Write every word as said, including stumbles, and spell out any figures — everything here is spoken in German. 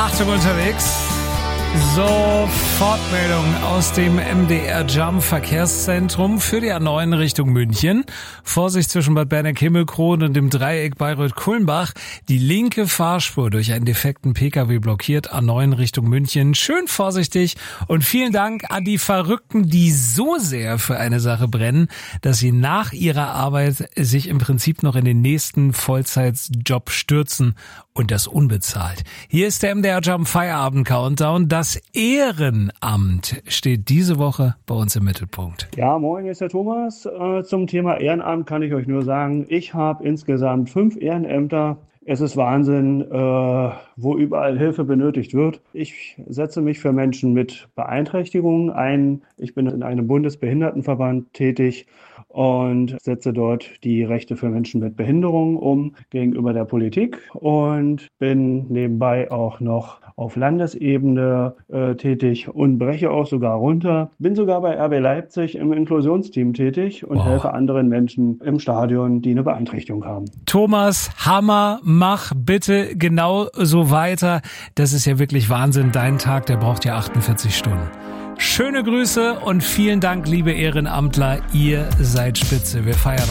Achtung unterwegs. Sofortmeldung aus dem M D R Jump Verkehrszentrum für die A neun Richtung München. Vorsicht zwischen Bad Berneck-Himmelkron und dem Dreieck Bayreuth-Kulmbach. Die linke Fahrspur durch einen defekten Pkw blockiert. A neun Richtung München. Schön vorsichtig und vielen Dank an die Verrückten, die so sehr für eine Sache brennen, dass sie nach ihrer Arbeit sich im Prinzip noch in den nächsten Vollzeitjob stürzen und das unbezahlt. Hier ist der M D R Jump Feierabend Countdown. Das Ehrenamt steht diese Woche bei uns im Mittelpunkt. Ja, moin, hier ist der Thomas. Äh, zum Thema Ehrenamt kann ich euch nur sagen, ich habe insgesamt fünf Ehrenämter. Es ist Wahnsinn, äh, wo überall Hilfe benötigt wird. Ich setze mich für Menschen mit Beeinträchtigungen ein. Ich bin in einem Bundesbehindertenverband tätig und setze dort die Rechte für Menschen mit Behinderungen um gegenüber der Politik und bin nebenbei auch noch auf Landesebene äh, tätig und breche auch sogar runter. Bin sogar bei R B Leipzig im Inklusionsteam tätig und wow. helfe anderen Menschen im Stadion, die eine Beeinträchtigung haben. Thomas, Hammer, mach bitte genau so weiter. Das ist ja wirklich Wahnsinn. Dein Tag, der braucht ja achtundvierzig Stunden. Schöne Grüße und vielen Dank, liebe Ehrenamtler. Ihr seid spitze. Wir feiern